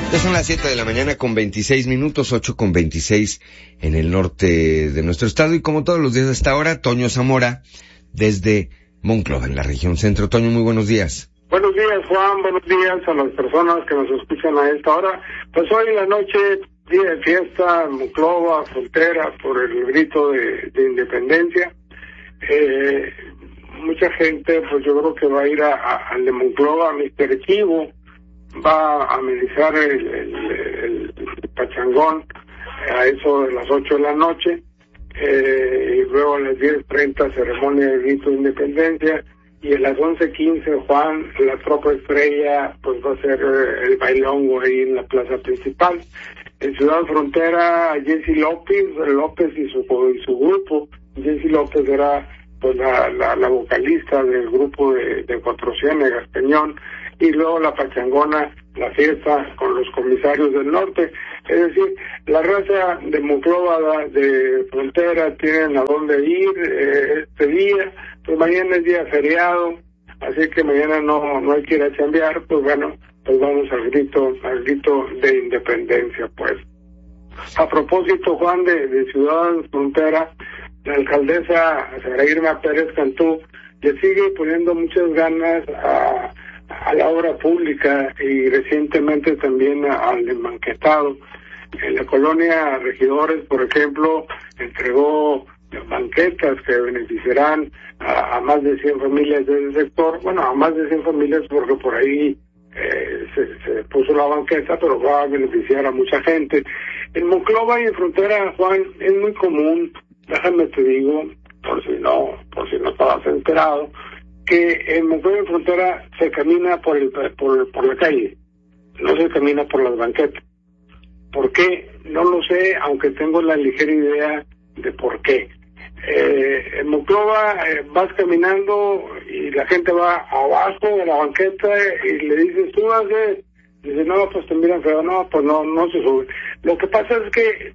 Ya son las 7 de la mañana con 26 minutos, 8 con 26 en el norte de nuestro estado. Y como todos los días a esta hora, Toño Zamora, desde Monclova, en la región centro. Toño, muy buenos días. Buenos días, Juan. Buenos días a las personas que nos escuchan a esta hora. Pues hoy en la noche, día de fiesta, Monclova, frontera, por el grito de independencia. Mucha gente, pues yo creo que va a ir al de Monclova, Mr. Chivo, va a amenizar el pachangón a eso de las 8 de la noche, y luego a las 10:30 ceremonia de grito de independencia, y a las 11:15, Juan, la tropa estrella, pues va a ser el bailongo ahí en la plaza principal. En Ciudad Frontera, Jessy López y su grupo. Jessy López era pues la vocalista del grupo de Cuatro Ciénegas, Peñón, y luego la pachangona, la fiesta con los comisarios del norte. Es decir, la raza de Monclova, de Frontera, tienen a dónde ir este día. Pues mañana es día feriado, así que mañana no hay que ir a chambear. Pues bueno, pues vamos al grito de independencia, pues. A propósito, Juan, de Ciudad Frontera, la alcaldesa Sara Irma Pérez Cantú le sigue poniendo muchas ganas a la obra pública y recientemente también al banquetado. En la colonia Regidores, por ejemplo, entregó banquetas que beneficiarán a más de 100 familias del sector. Bueno, a más de 100 familias porque por ahí se puso la banqueta, pero va a beneficiar a mucha gente. En Monclova y en Frontera, Juan, es muy común, déjame te digo, por si no estabas enterado, que en Monclova y Frontera se camina por la calle, no se camina por las banquetas. ¿Por qué? No lo sé, aunque tengo la ligera idea de por qué. En Monclova vas caminando y la gente va abajo de la banqueta y le dices, súbase. Dice, no, pues te miran feo. No, pues no se sube. Lo que pasa es que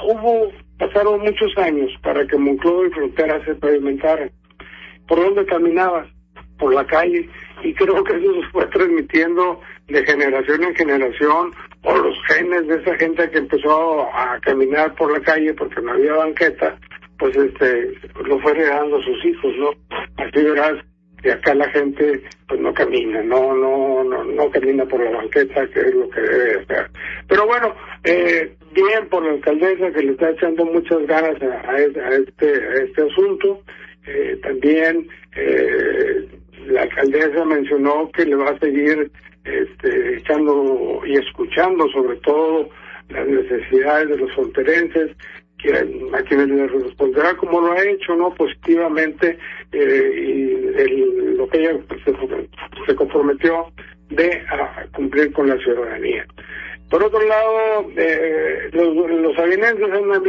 pasaron muchos años para que Monclova y Frontera se pavimentaran. ¿Por dónde caminabas? Por la calle. Y creo que eso se fue transmitiendo de generación en generación, o los genes de esa gente que empezó a caminar por la calle porque no había banqueta, pues lo fue heredando a sus hijos, ¿no? Así verás que acá la gente pues no camina, no camina por la banqueta, que es lo que debe hacer. Pero bueno, bien por la alcaldesa que le está echando muchas ganas a este asunto. También la alcaldesa mencionó que le va a seguir echando y escuchando sobre todo las necesidades de los fronterenses, a quienes les responderá como lo ha hecho, ¿no? Positivamente, y lo que ella se comprometió de cumplir con la ciudadanía. Por otro lado, los sabienenses andan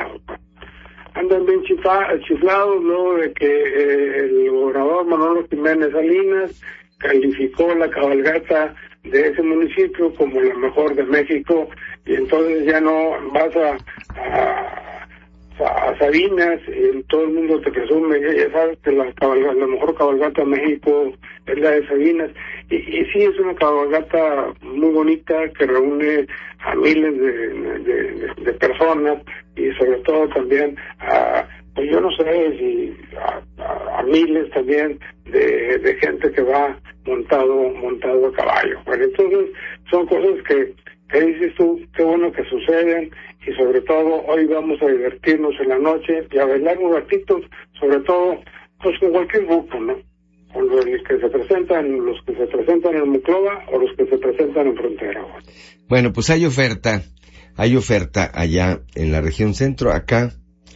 bien chiflados luego de que el gobernador Manolo Jiménez Salinas calificó la cabalgata de ese municipio como la mejor de México, y entonces ya no vas a Sabinas y todo el mundo te presume, ya sabes que la mejor cabalgata de México es la de Sabinas, y sí es una cabalgata muy bonita que reúne a miles de personas, y sobre todo también pues yo no sé si a miles también de gente que va montado a caballo. Bueno, entonces son cosas que dices tú, qué bueno que suceden, y sobre todo hoy vamos a divertirnos en la noche y a bailar un ratito, sobre todo pues con cualquier grupo, ¿no? Con los que se presentan en Monclova o los que se presentan en Frontera. Bueno, pues hay oferta allá en la región centro, acá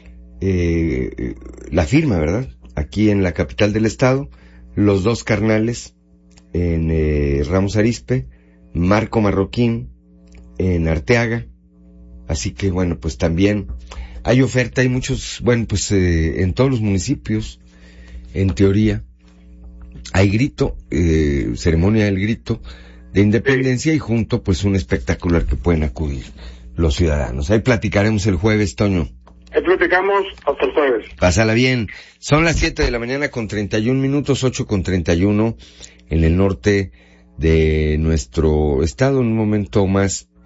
la firma, ¿verdad? Aquí en la capital del estado, los dos carnales en Ramos Arizpe, Marco Marroquín en Arteaga, así que bueno, pues también hay oferta, hay muchos, bueno, pues en todos los municipios, en teoría, hay grito, ceremonia del grito de independencia, y junto pues un espectacular que pueden acudir los ciudadanos. Ahí platicaremos el jueves, Toño. Ahí platicamos hasta el jueves. Pásala bien. Son las 7 de la mañana con 31 minutos, 8 con 31 en el norte de nuestro estado. En un momento más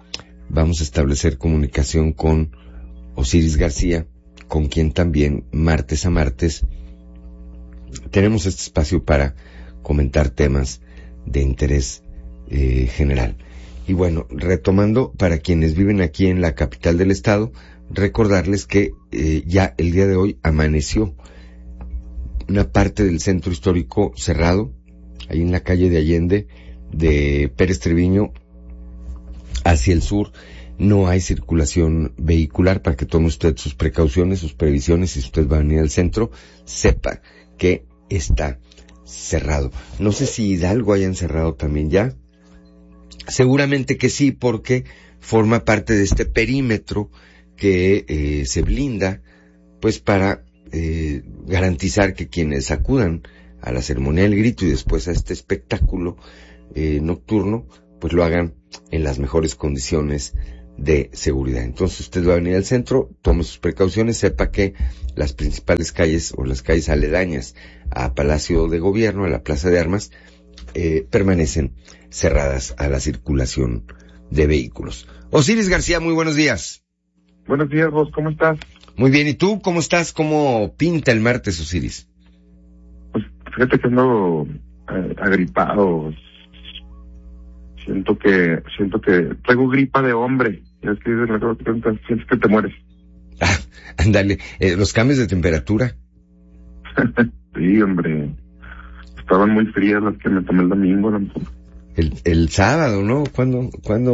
vamos a establecer comunicación con Osiris García, con quien también martes a martes tenemos este espacio para comentar temas de interés general. Y bueno, retomando, para quienes viven aquí en la capital del estado, recordarles que ya el día de hoy amaneció una parte del centro histórico cerrado, ahí en la calle de Allende, de Pérez Treviño, hacia el sur. No hay circulación vehicular, para que tome usted sus precauciones, sus previsiones. Si usted va a venir al centro, sepa que está cerrado. No sé si Hidalgo hayan cerrado también ya. Seguramente que sí, porque forma parte de este perímetro que se blinda, pues para garantizar que quienes acudan a la ceremonia del grito y después a este espectáculo nocturno, pues lo hagan en las mejores condiciones de seguridad. Entonces usted va a venir al centro, tome sus precauciones, sepa que las principales calles o las calles aledañas a Palacio de Gobierno, a la Plaza de Armas, permanecen cerradas a la circulación de vehículos. Osiris García, muy buenos días. Buenos días, vos, ¿cómo estás? Muy bien, ¿y tú cómo estás? ¿Cómo pinta el martes, Osiris? Pues fíjate que ando agripado. Siento que traigo gripa de hombre. Ya es que sientes que te mueres. Ándale, los cambios de temperatura. Sí, hombre. Estaban muy frías las que me tomé el domingo. El sábado, ¿no? ¿Cuándo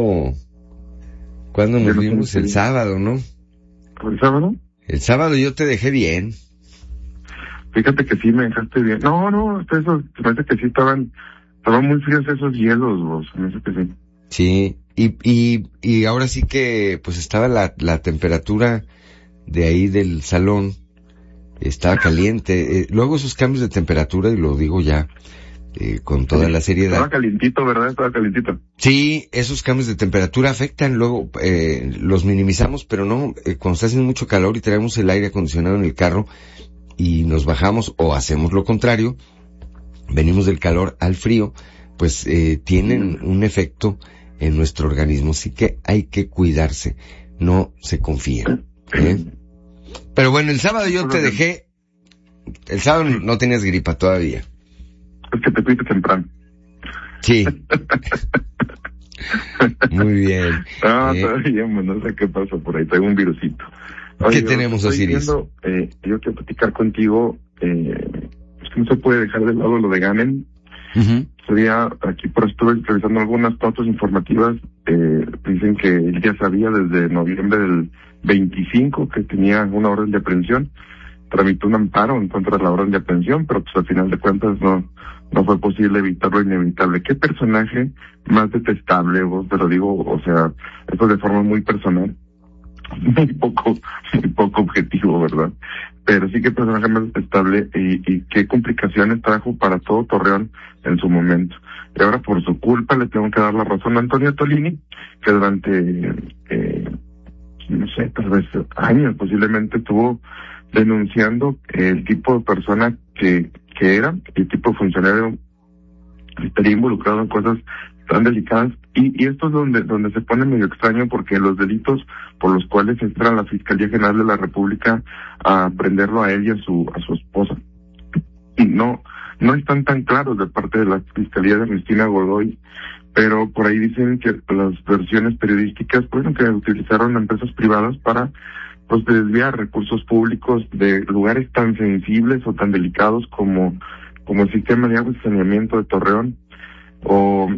nos vimos? El sábado, ¿no? ¿El sábado? El sábado yo te dejé bien. Fíjate que sí me dejaste bien. No, eso, se me hace que sí estaban muy fríos esos hielos, vos. Se me hace que sí. Sí, y ahora sí que, pues estaba la temperatura de ahí del salón, estaba caliente. Luego esos cambios de temperatura, y lo digo ya, con toda la seriedad. Estaba calientito, ¿verdad? Estaba calientito. Sí, esos cambios de temperatura afectan, luego los minimizamos, pero no, cuando está haciendo mucho calor y traemos el aire acondicionado en el carro y nos bajamos o hacemos lo contrario, venimos del calor al frío, pues tienen un efecto en nuestro organismo, así que hay que cuidarse, no se confíen. Pero bueno, el sábado yo te dejé, el sábado no tenías gripa todavía. Es que te fuiste temprano. Sí. Muy bien. Todavía, no sé qué pasa por ahí, traigo un virusito. Oye, ¿qué tenemos, Osiris? Yo quiero platicar contigo, es que no se puede dejar de lado lo de Ganem. Sería, aquí por estuve revisando algunas notas informativas, dicen que él ya sabía desde noviembre del 25 que tenía una orden de aprehensión, tramitó un amparo en contra de la orden de aprehensión, pero pues al final de cuentas no fue posible evitar lo inevitable. ¿Qué personaje más detestable? Vos te lo digo, o sea, esto de forma muy personal, muy poco objetivo, ¿verdad? Pero sí que personaje más detestable y qué complicaciones trajo para todo Torreón en su momento. Y ahora por su culpa le tengo que dar la razón a Antonio Tolini, que durante, no sé, tal vez años posiblemente estuvo denunciando el tipo de persona que era, el tipo de funcionario que estaría involucrado en cosas tan delicadas, y esto es donde se pone medio extraño, porque los delitos por los cuales entra la Fiscalía General de la República a prenderlo a él y a su esposa, no están tan claros de parte de la Fiscalía de Ernestina Godoy, pero por ahí dicen que las versiones periodísticas, pues, que utilizaron empresas privadas para, pues, desviar recursos públicos de lugares tan sensibles o tan delicados como el sistema de agua y saneamiento de Torreón, o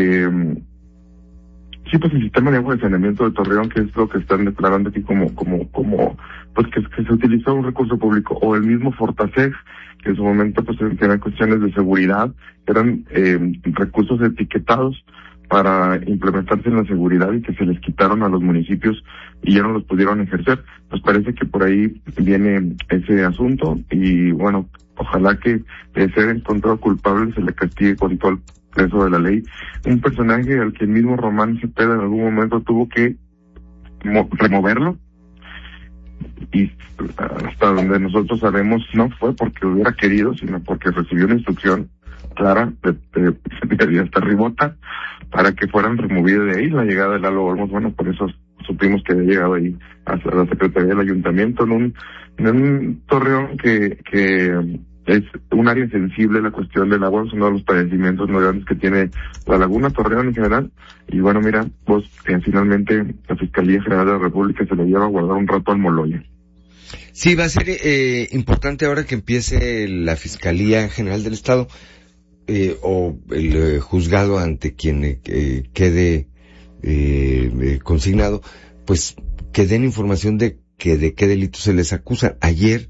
sí, pues el sistema de agua y saneamiento de Torreón, que es lo que están declarando aquí como pues que se utilizó un recurso público, o el mismo Fortaseg, que en su momento pues eran cuestiones de seguridad, eran recursos etiquetados para implementarse en la seguridad y que se les quitaron a los municipios y ya no los pudieron ejercer. Pues parece que por ahí viene ese asunto, y bueno, ojalá que de ser encontrado culpable se le castigue con todo el peso de la ley. Un personaje al que el mismo Román Cepeda en algún momento tuvo que removerlo, y hasta donde nosotros sabemos no fue porque hubiera querido, sino porque recibió una instrucción clara, de hasta Ribota, para que fueran removidos de ahí. La llegada de Lalo Olmos, bueno, por eso supimos que había llegado ahí hasta la Secretaría del Ayuntamiento, en un Torreón que es un área sensible. La cuestión del agua es uno de los padecimientos muy grandes que tiene la Laguna Torreón en general. Y bueno, mira, pues finalmente la Fiscalía General de la República se lo lleva a guardar un rato al Moloya. Sí, va a ser importante ahora que empiece la Fiscalía General del Estado o el juzgado ante quien quede consignado, pues que den información de qué delito se les acusa. Ayer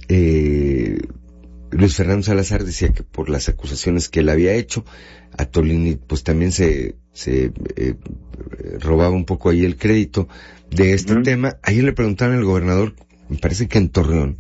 Luis Fernando Salazar decía que por las acusaciones que él había hecho, a Tolini pues también se robaba un poco ahí el crédito de este tema. Ayer le preguntaron al gobernador, me parece que en Torreón,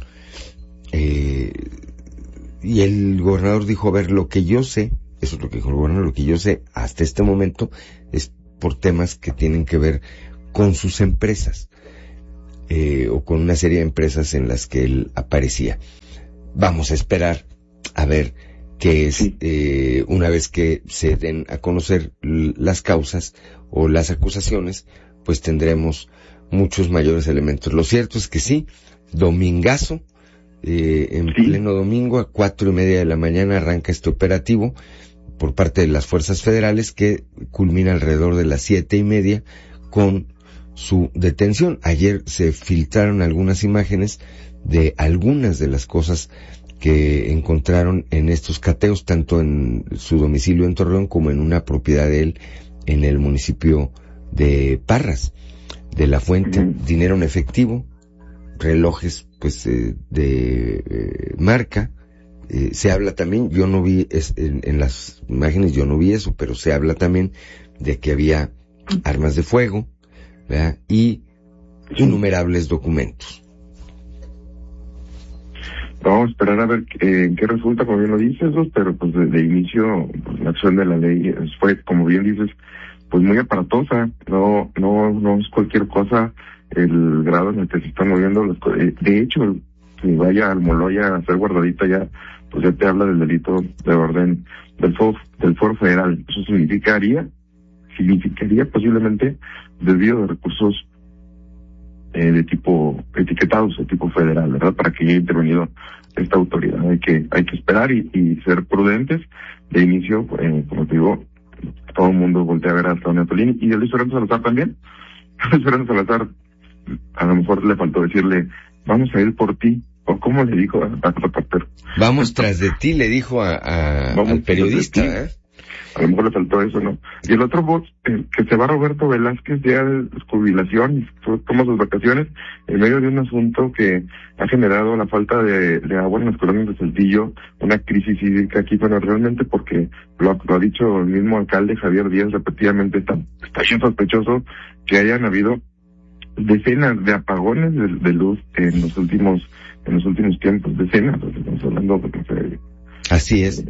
y el gobernador dijo, a ver, lo que yo sé, eso es lo que dijo el gobernador, lo que yo sé hasta este momento es por temas que tienen que ver con sus empresas, o con una serie de empresas en las que él aparecía. Vamos a esperar a ver qué es, una vez que se den a conocer las causas o las acusaciones, pues tendremos muchos mayores elementos. Lo cierto es que sí, domingazo, pleno domingo, a 4:30 de la mañana arranca este operativo por parte de las fuerzas federales que culmina alrededor de las 7:30 con su detención. Ayer se filtraron algunas imágenes de algunas de las cosas que encontraron en estos cateos, tanto en su domicilio en Torreón como en una propiedad de él en el municipio de Parras de la Fuente. Dinero en efectivo, relojes pues de marca. Se habla también, yo no vi en las imágenes, yo no vi eso, pero se habla también de que había armas de fuego, ¿verdad? Y innumerables documentos. Vamos a esperar a ver en qué resulta, como bien lo dices, pero pues de inicio pues, la acción de la ley fue, como bien dices, pues muy aparatosa. No es cualquier cosa el grado en el que se están moviendo las cosas. De hecho, si vaya al Moloya a hacer guardadita ya, pues ya te habla del delito de orden del foro federal. Eso significaría posiblemente desvío de recursos de tipo etiquetados, de tipo federal, ¿verdad? Para que haya intervenido esta autoridad. Hay que esperar y ser prudentes. De inicio, como te digo, todo el mundo voltea a ver a Antonio Tolini y a Luis Fernando Salazar también. Luis Fernando Salazar, a lo mejor le faltó decirle, vamos a ir por ti, o como le dijo a reportero. Vamos tras de ti, le dijo al periodista, A lo mejor le faltó eso, ¿no? Y el otro voz, que se va Roberto Velázquez ya de jubilación y toma sus vacaciones en medio de un asunto que ha generado la falta de agua en las colonias de Saltillo, una crisis hídrica aquí, bueno, realmente porque lo ha dicho el mismo alcalde Javier Díaz repetidamente, está bien sospechoso que hayan habido decenas de apagones de luz en los últimos tiempos, decenas, estamos hablando de así es.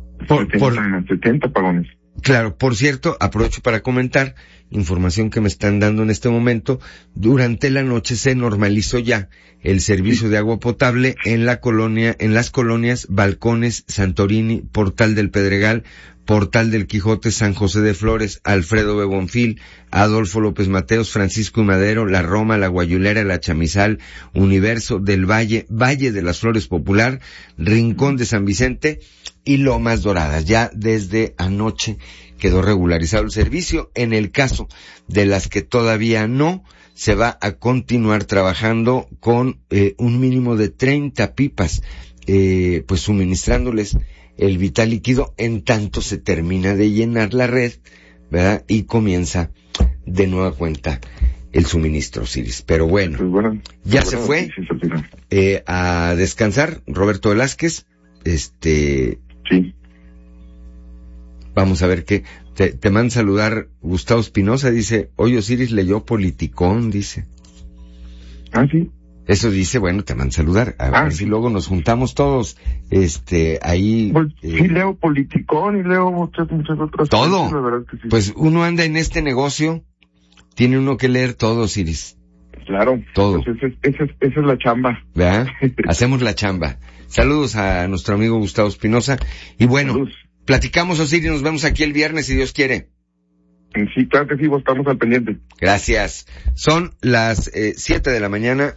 70 apagones. Claro, por cierto, aprovecho para comentar información que me están dando en este momento. Durante la noche se normalizó ya el servicio de agua potable en las colonias Balcones, Santorini, Portal del Pedregal, Portal del Quijote, San José de Flores, Alfredo Bebonfil, Adolfo López Mateos, Francisco y Madero, La Roma, La Guayulera, La Chamizal, Universo del Valle, Valle de las Flores Popular, Rincón de San Vicente y Lomas Doradas. Ya desde anoche quedó regularizado el servicio. En el caso de las que todavía no, se va a continuar trabajando con un mínimo de 30 pipas, pues suministrándoles el vital líquido en tanto se termina de llenar la red, ¿verdad? Y comienza de nueva cuenta el suministro, Osiris. Pero bueno, ya se fue a descansar Roberto Velázquez. Sí. Vamos a ver qué. Te manda saludar Gustavo Espinosa, dice, hoy Osiris leyó Politicón, dice. Ah, sí. Eso dice, bueno, te mando saludar. A ver si luego nos juntamos todos, ahí. Pues, sí, leo Politicón y leo muchas otras todo. cosas, la verdad que sí. Pues uno anda en este negocio, tiene uno que leer todo, Osiris. Claro. Todo. Pues esa es la chamba. ¿Verdad? Hacemos la chamba. Saludos a nuestro amigo Gustavo Espinosa. Y bueno, Platicamos, Osiris, nos vemos aquí el viernes, si Dios quiere. Sí, claro que sí, estamos al pendiente. Gracias. Son las 7 de la mañana,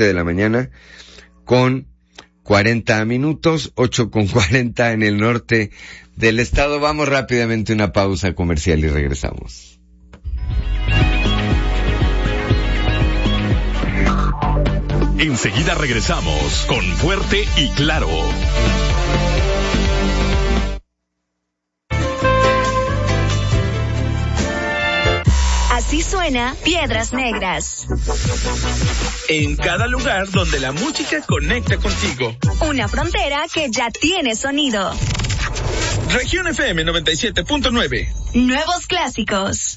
con 40 minutos, 8:40 en el norte del estado. Vamos rápidamente a una pausa comercial y regresamos. Enseguida regresamos con Fuerte y Claro. Así suena Piedras Negras. En cada lugar donde la música conecta contigo. Una frontera que ya tiene sonido. Región FM 97.9. Nuevos clásicos.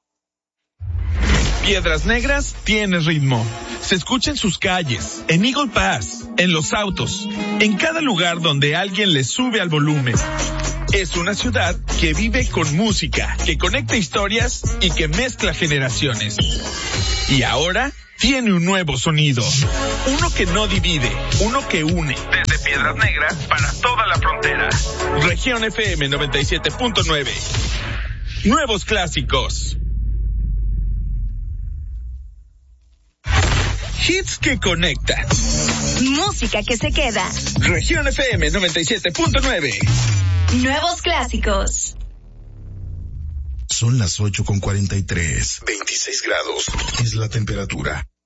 Piedras Negras tiene ritmo. Se escucha en sus calles, en Eagle Pass, en los autos, en cada lugar donde alguien le sube al volumen. Es una ciudad que vive con música, que conecta historias y que mezcla generaciones. Y ahora tiene un nuevo sonido. Uno que no divide, uno que une. Desde Piedras Negras para toda la frontera. Región FM 97.9. Nuevos clásicos. Hits que conectan. Música que se queda. Región FM 97.9. Nuevos clásicos. Son las 8:43. 26 grados es la temperatura.